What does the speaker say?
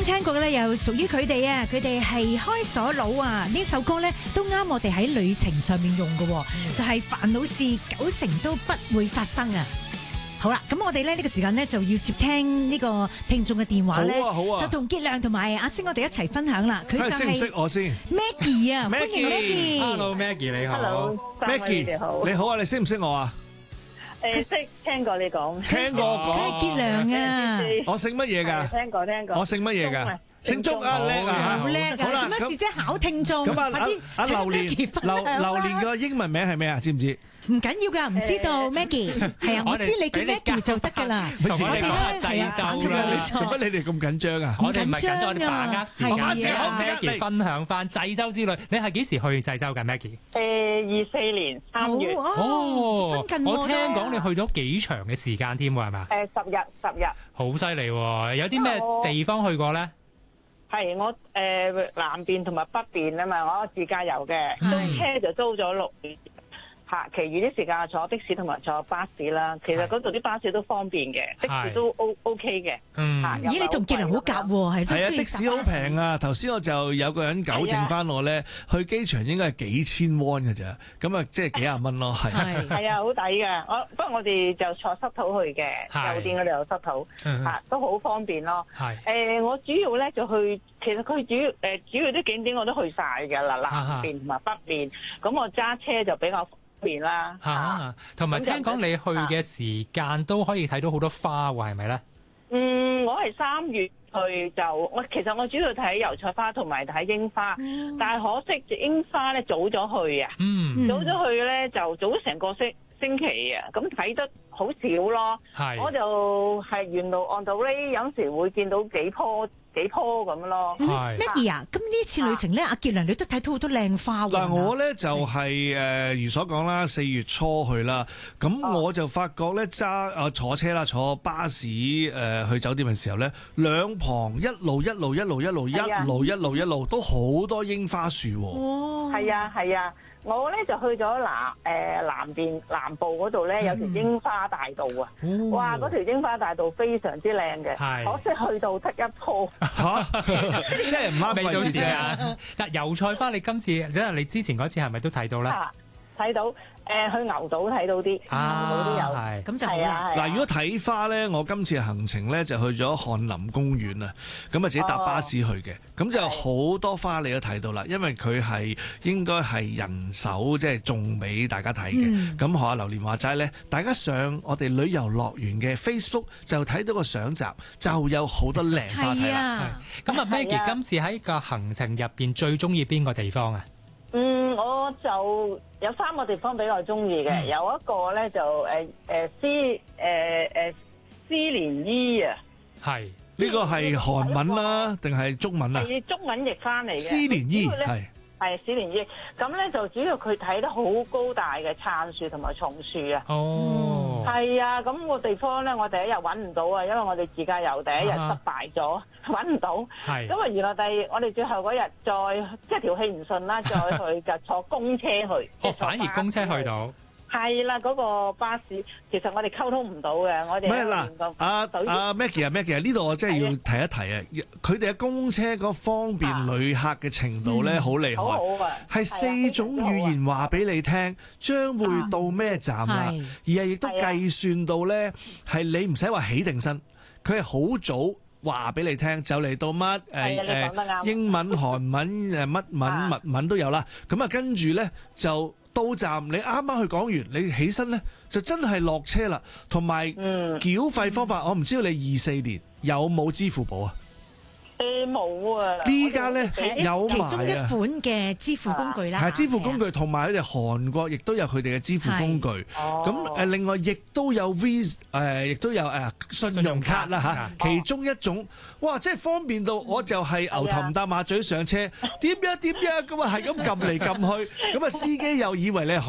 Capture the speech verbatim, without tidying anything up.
啱聽過嘅咧，又屬於佢哋啊！佢哋係開鎖佬啊！呢首歌咧都啱我哋喺旅程上面用嘅，就係煩惱事九成都不會發生啊！好啦，咁我哋咧呢個時間咧就要接聽呢個聽眾嘅電話咧， 好啊好啊， 就同傑亮同埋阿星我哋一齊分享啦。佢就係識唔識我先 Maggie 啊，歡迎 Maggie。Hello Maggie 你好。 Hello，Maggie 你好。你好啊，你識唔識我啊？ 誒，識聽過你講。 聽過我講。 係傑亮啊。 我姓乜嘢㗎？ 聽過聽過。 我姓乜嘢㗎？姓鐘啊，叻啊！ 好叻啊！做乜事啫？考聽眾。 咁啊，阿阿榴蓮，榴榴蓮嘅英文名係咩啊？知唔知？ 唔緊要噶，唔知道 Maggie 係啊，我知你叫 Maggie 就得噶啦。 同我哋講下製作啦， 做乜你哋咁緊張啊？ 我哋唔係緊張，我哋把握時間。 把時好，即刻嚟分享翻濟州之旅。你係幾時去濟州㗎 Maggie？ 誒，二四年三月。 哦，新近我聽講你去咗幾長嘅時間添喎，係嘛？ 誒，十日十日。 好犀利喎！有啲咩地方去過咧？ 係我誒南邊同埋北邊啊嘛，我自駕遊嘅，租車就租咗六年。嚇，其餘啲時間坐的士同埋坐巴士啦。其實嗰度啲巴士都方便嘅，的士都 O O K 嘅。 嗯， 咦，你同傑良好夾喎，係係啊，的士好平啊！頭先我就有個人糾正翻我咧，去機場應該係幾千 won 嘅咋，咁啊即係幾廿蚊咯，係。 係啊，好抵嘅。我不過我哋就坐濕土去嘅，酒店嗰度有濕土，嚇都好方便咯。 係誒，我主要咧就去，其實佢主要誒主要啲景點我都去晒㗎啦，南邊同埋北邊。咁我揸車就比較邊啦嚇，同埋聽講你去嘅時間都可以睇到好多花喎，係咪咧？ 嗯，我係三月去就我其實我主要睇油菜花同埋睇櫻花，嗯、但係可惜櫻花咧早咗去啊， 嗯、 早咗去咧就早咗成個星星期啊，咁睇得好少咯。 係我就係沿路按道咧，有時會見到幾棵。幾棵咁咯。 Maggie 啊，咁呢次旅程咧，阿傑良你都睇到好多靚花喎。 嗱，我咧就係誒如所講啦，四月初去啦。咁我就發覺咧揸啊坐車啦，坐巴士誒去酒店嘅時候咧，兩旁一路一路一路一路一路一路一路都好多櫻花樹喎。 哦， 係啊係啊。我咧就去咗南誒、呃、南邊南部嗰度咧，有條櫻花大道啊！嗯、哇，嗰條櫻花大道非常之靚嘅，可惜去到得一棵嚇，即係唔啱位置啫。 但油菜花你今次即係你之前嗰次係咪都睇到咧？ 睇到誒、呃，去牛島睇到啲，牛島都有， 咁就好啦。 嗱，如果睇花咧，我今次行程咧就去咗翰林公園啊，咁啊自己搭巴士去嘅，咁、哦、就好多花你都睇到啦，因為佢係應該係人手即係種俾大家睇嘅。咁學阿榴蓮話齋咧，大家上我哋旅遊樂園嘅 Facebook 就睇到個相集，就有好多靚花睇啦。 咁啊 Maggie 今次喺個行程入邊最中意邊個地方啊？ 嗯，我就有三個地方比較中意嘅，嗯、有一個咧就誒誒思誒誒思蓮伊啊， 係呢個係韓文啦，定係中文啊？ 係中文譯翻嚟嘅思蓮伊係係思蓮伊，咁咧就主要佢睇得好高大嘅杉樹同埋松樹啊。 哦， 係啊，咁、那個地方咧，我第一日揾唔到啊，因為我哋自駕遊第一日失敗咗，揾唔、啊、到。係咁啊，原來第二我哋最後嗰日再即係條氣唔順啦，再去就坐公車去。 哦，反而公車去到。 係啦，嗰、那個巴士其實我哋溝通唔到嘅，我哋唔係嗱，阿阿 Maggie 啊 Maggie 啊，呢度我真係要提一提啊！佢哋嘅公車嗰方便旅客嘅程度咧，好厲害，好好啊，係四種語言話俾你聽，將會到咩站啦，而係亦都計算到咧，係你唔使話起定身，佢係好早話俾你聽，就嚟到乜誒誒英文、韓文誒乜文、物文都有啦。咁啊，跟住咧就。到站你啱啱去講完，你起身咧就真係落車啦。同埋繳費方法，嗯、我唔知道你二四年有冇支付寶啊？ 誒冇啊！ 呢家咧有埋啊， 其中一款嘅支付工具啦， 係支付工具，同埋佢哋韓國亦都有佢哋嘅支付工具。咁誒，另外亦都有 Visa 誒，亦都有誒信用卡啦嚇。其中一種，哇！真係方便到，我就係牛頭唔搭馬嘴上車，點呀點呀咁啊，係咁撳嚟撳去，咁啊司機又以為你係